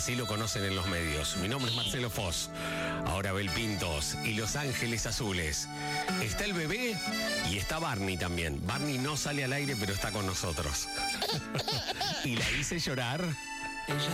Así lo conocen en los medios. Mi nombre es Marcelo Foz. Ahora Abel Pintos y Los Ángeles Azules. Está el bebé y está Barney también. Barney no sale al aire, pero está con nosotros. Y la hice llorar.